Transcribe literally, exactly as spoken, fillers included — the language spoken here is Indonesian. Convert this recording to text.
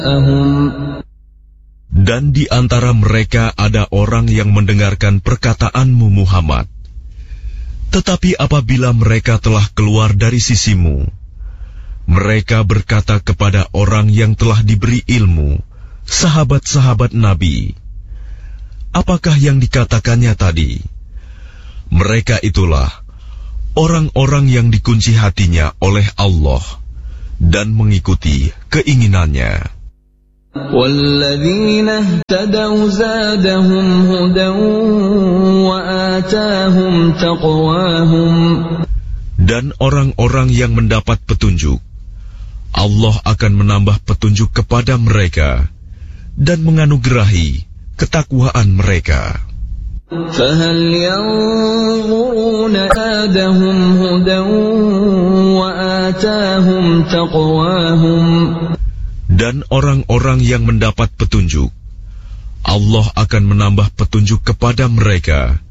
Dan di antara mereka ada orang yang mendengarkan perkataanmu Muhammad. Tetapi apabila mereka telah keluar dari sisimu, mereka berkata kepada orang yang telah diberi ilmu, sahabat-sahabat Nabi, apakah yang dikatakannya tadi? Mereka itulah orang-orang yang dikunci hatinya oleh Allah dan mengikuti keinginannya. وَالَّذِينَ اهْتَدَوْا زَادَهُمْ هُدًى وَآتَاهُمْ تَقْوَاهُمْ. Dan orang-orang yang mendapat petunjuk, Allah akan menambah petunjuk kepada mereka dan menganugerahi ketakwaan mereka. فَهَلْ يَنظُرُونَ زَادَهُمْ هُدًى وَآتَاهُمْ تَقْوَاهُمْ. Dan orang-orang yang mendapat petunjuk, Allah akan menambah petunjuk kepada mereka